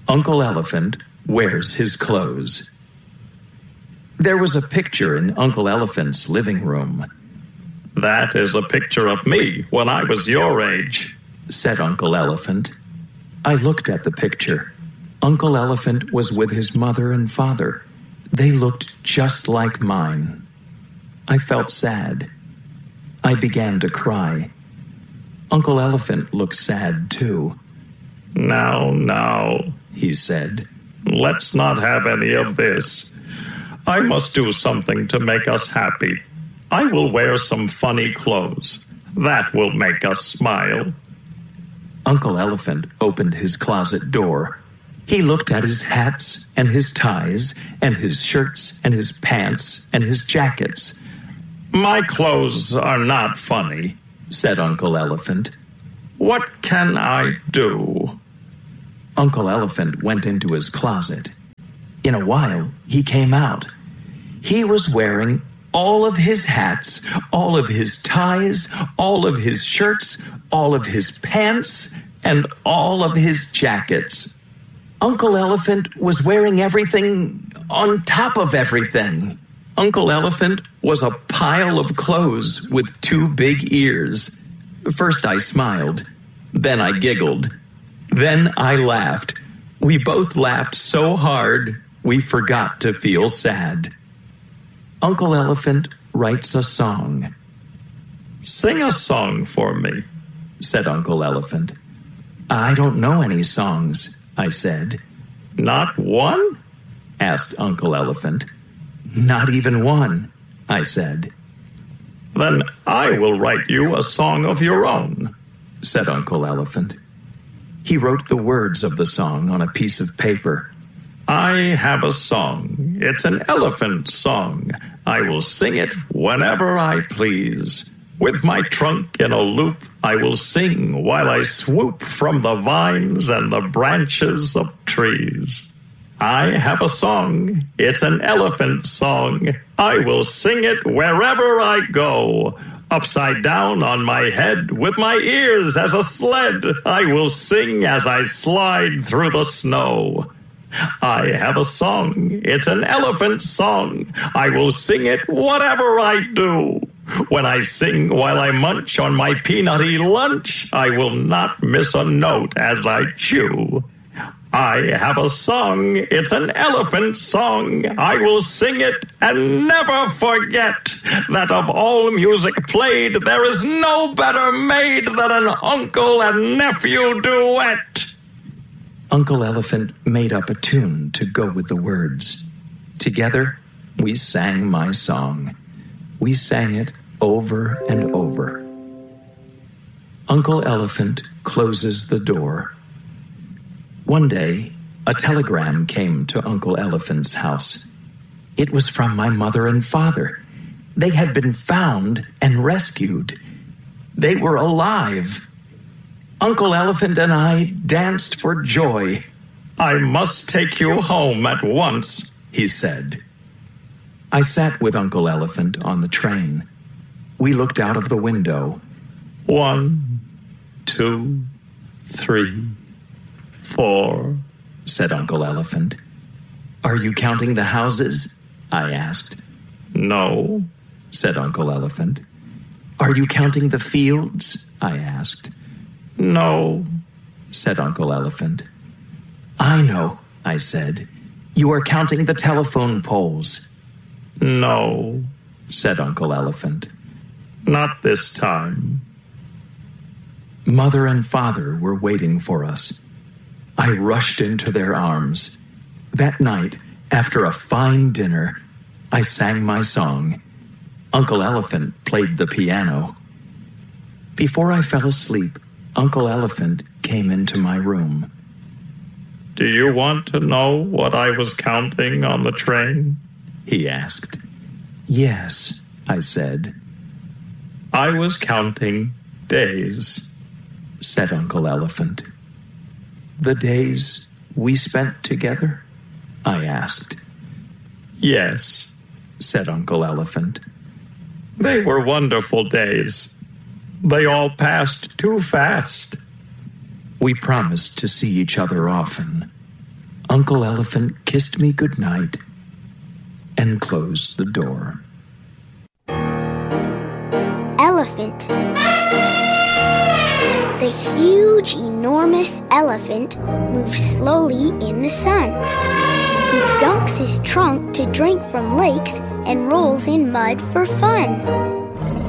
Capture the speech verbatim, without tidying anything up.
Uncle Elephant Wears His Clothes. There was a picture in Uncle Elephant's living room. "That is a picture of me when I was your age," said Uncle Elephant. I looked at the picture. Uncle Elephant was with his mother and father. They looked just like mine. I felt sad. I began to cry. Uncle Elephant looked sad too. "Now, now," he said, "let's not have any of this. I must do something to make us happy. I will wear some funny clothes. That will make us smile." Uncle Elephant opened his closet door. He looked at his hats and his ties and his shirts and his pants and his jackets. "My clothes are not funny," said Uncle Elephant. "What can I do?" Uncle Elephant went into his closet. In a while, he came out. He was wearing all of his hats, all of his ties, all of his shirts, all of his pants, and all of his jackets. Uncle Elephant was wearing everything on top of everything. Uncle Elephant was a pile of clothes with two big ears. First I smiled, then I giggled, then I laughed. We both laughed so hard we forgot to feel sad. Uncle Elephant writes a song. "Sing a song for me," said Uncle Elephant. "I don't know any songs," I said. "Not one?" asked Uncle Elephant. "Not even one," I said. "Then I will write you a song of your own," said Uncle Elephant. He wrote the words of the song on a piece of paper. "I have a song. It's an elephant song. I will sing it whenever I please. With my trunk in a loop, I will sing while I swoop from the vines and the branches of trees. I have a song. It's an elephant song. I will sing it wherever I go. Upside down on my head, with my ears as a sled, I will sing as I slide through the snow. I have a song. It's an elephant song. I will sing it whatever I do. When I sing while I munch on my peanutty lunch, I will not miss a note as I chew. I have a song. It's an elephant song. I will sing it and never forget that of all music played, there is no better made than an uncle and nephew duet." Uncle Elephant made up a tune to go with the words. Together, we sang my song. We sang it over and over. Uncle Elephant closes the door. One day, a telegram came to Uncle Elephant's house. It was from my mother and father. They had been found and rescued. They were alive. Uncle Elephant and I danced for joy. "I must take you home at once," he said. I sat with Uncle Elephant on the train. We looked out of the window. "One, two, three, four," said Uncle Elephant. "Are you counting the houses?" I asked. "No," said Uncle Elephant. "Are you counting the fields?" I asked. "No," said Uncle Elephant. "I know," I said. "You are counting the telephone poles." "No," said Uncle Elephant. "Not this time." Mother and father were waiting for us. I rushed into their arms. That night, after a fine dinner, I sang my song. Uncle Elephant played the piano. Before I fell asleep, Uncle Elephant came into my room. "Do you want to know what I was counting on the train?" he asked. "Yes," I said. "I was counting days," said Uncle Elephant. "The days we spent together?" I asked. "Yes," said Uncle Elephant. "They were wonderful days. They all passed too fast." We promised to see each other often. Uncle Elephant kissed me goodnight and closed the door. Elephant. The huge, enormous elephant moves slowly in the sun. He dunks his trunk to drink from lakes and rolls in mud for fun.